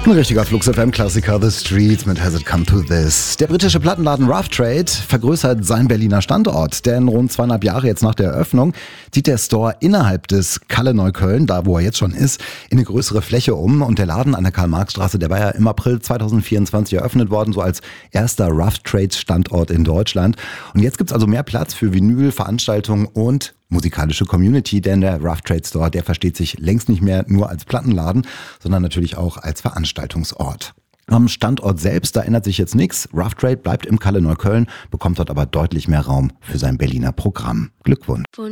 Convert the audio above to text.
Ein richtiger Flux FM-Klassiker, The Street mit Has It Come to This. Der britische Plattenladen Rough Trade vergrößert seinen Berliner Standort, denn rund 2,5 Jahre jetzt nach der Eröffnung zieht der Store innerhalb des Kalle-Neukölln, da wo er jetzt schon ist, in eine größere Fläche um. Und der Laden an der Karl-Marx-Straße, der war ja im April 2024 eröffnet worden, so als erster Rough Trade-Standort in Deutschland. Und jetzt gibt's also mehr Platz für Vinyl, Veranstaltungen und musikalische Community, denn der Rough Trade Store, der versteht sich längst nicht mehr nur als Plattenladen, sondern natürlich auch als Veranstaltungsort. Am Standort selbst, da ändert sich jetzt nichts. Rough Trade bleibt im Kalle Neukölln, bekommt dort aber deutlich mehr Raum für sein Berliner Programm. Glückwunsch.